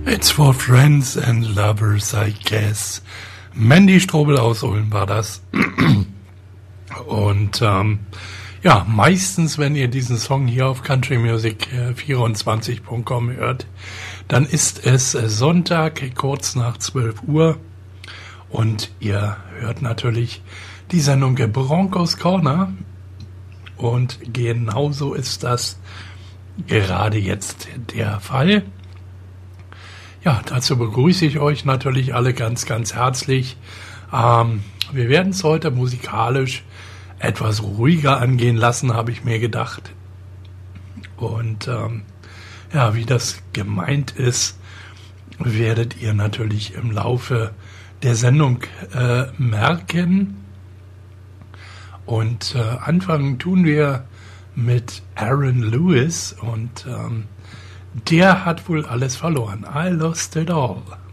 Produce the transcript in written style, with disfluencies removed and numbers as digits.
It's for friends and lovers, I guess. Mandy Strobel aus Ulm war das. Und ja, meistens, wenn ihr diesen Song hier auf countrymusic24.com hört, dann ist es Sonntag, kurz nach 12 Uhr. Und ihr hört natürlich die Sendung Broncos Corner. Und genauso ist das gerade jetzt der Fall. Ja, dazu begrüße ich euch natürlich alle ganz, ganz herzlich. Wir werden es heute musikalisch etwas ruhiger angehen lassen, habe ich mir gedacht. Und ja, wie das gemeint ist, werdet ihr natürlich im Laufe der Sendung merken. Und anfangen tun wir mit Aaron Lewis und der hat wohl alles verloren. I lost it all.